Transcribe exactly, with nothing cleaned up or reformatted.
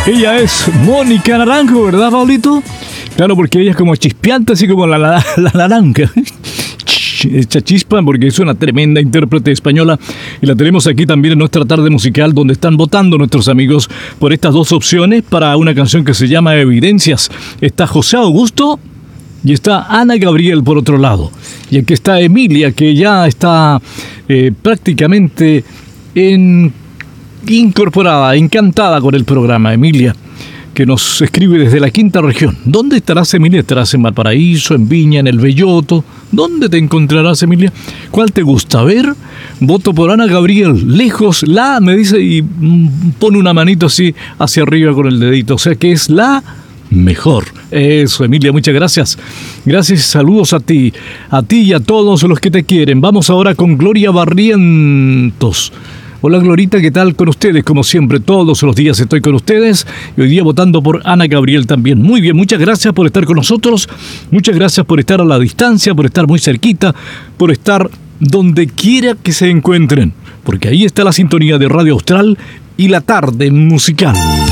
Ella es Mónica Naranjo, ¿verdad, Pablito? Claro, porque ella es como chispeante, así como la, la, la naranja. Echa chispa, porque es una tremenda intérprete española y la tenemos aquí también en nuestra tarde musical, donde están votando nuestros amigos por estas dos opciones para una canción que se llama Evidencias. Está José Augusto y está Ana Gabriel por otro lado. Y aquí está Emilia, que ya está eh, prácticamente en, incorporada, encantada con el programa. Emilia, que nos escribe desde la quinta región. ¿Dónde estarás, Emilia? ¿Estarás en Valparaíso, en Viña, en El Belloto? ¿Dónde te encontrarás, Emilia? ¿Cuál te gusta? A ver, voto por Ana Gabriel. Lejos, la, me dice, y pone una manito así hacia arriba con el dedito. O sea que es la mejor. Eso, Emilia, muchas gracias. Gracias y saludos a ti, a ti y a todos los que te quieren. Vamos ahora con Gloria Barrientos. Hola, Glorita, ¿qué tal con ustedes? Como siempre, todos los días estoy con ustedes y hoy día votando por Ana Gabriel también. Muy bien, muchas gracias por estar con nosotros, muchas gracias por estar a la distancia, por estar muy cerquita, por estar donde quiera que se encuentren, porque ahí está la sintonía de Radio Austral y la tarde musical.